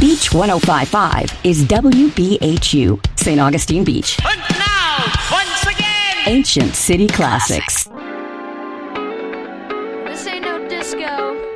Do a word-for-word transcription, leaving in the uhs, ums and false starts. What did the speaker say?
Beach one oh five point five is W B H U, Saint Augustine Beach. And now, once again, Ancient City Classics. This ain't no disco.